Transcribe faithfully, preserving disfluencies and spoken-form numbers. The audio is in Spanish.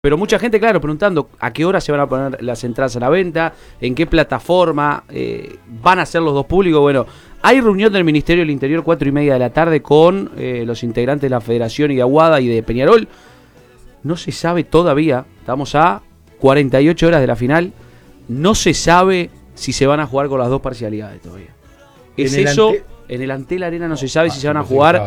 Pero mucha gente, claro, preguntando a qué hora se van a poner las entradas a la venta, en qué plataforma, eh, van a ser los dos públicos. Bueno, hay reunión del Ministerio del Interior cuatro y media de la tarde con eh, los integrantes de la Federación y de Aguada y de Peñarol. No se sabe todavía, estamos a cuarenta y ocho horas de la final, no se sabe si se van a jugar con las dos parcialidades todavía. ¿Es en eso? Ante... En el Antel Arena no se sabe ah, si se van a jugar